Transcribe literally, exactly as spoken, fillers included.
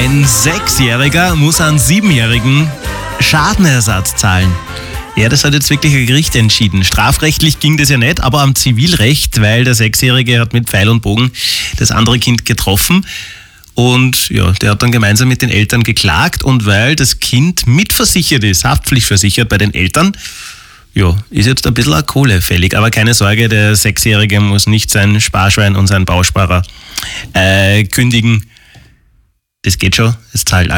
Ein Sechsjähriger muss einen Siebenjährigen Schadenersatz zahlen. Ja, das hat jetzt wirklich ein Gericht entschieden. Strafrechtlich ging das ja nicht, aber am Zivilrecht, weil der Sechsjährige hat mit Pfeil und Bogen das andere Kind getroffen. Und ja, der hat dann gemeinsam mit den Eltern geklagt. Und weil das Kind mitversichert ist, haftpflichtversichert bei den Eltern, ja, ist jetzt ein bisschen eine Kohle fällig. Aber keine Sorge, der Sechsjährige muss nicht sein Sparschwein und seinen Bausparer äh, kündigen. Das geht schon, es zahlt